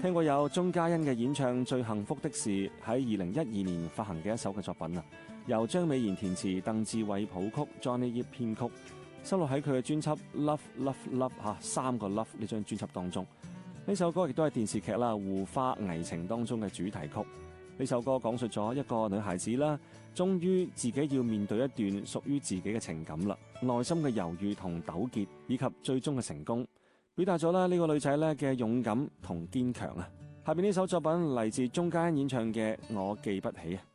聽過有鐘嘉欣嘅演唱《最幸福的事》，喺2012年發行嘅一首嘅作品啊，由張美賢填詞，鄧志偉譜曲，Johnny Yip 編曲，收錄喺佢嘅專輯《Love Love Love》3個 Love 呢張專輯當中。呢首歌亦都係電視劇啦《護花危情》當中嘅主題曲。呢首歌講述咗一個女孩子啦，終於自己要面對一段屬於自己嘅情感啦，內心嘅猶豫同糾結，以及最終嘅成功，表達咗啦呢個女仔咧嘅勇敢同堅強啊！下邊呢首作品嚟自鐘嘉欣演唱嘅《我記不起》啊。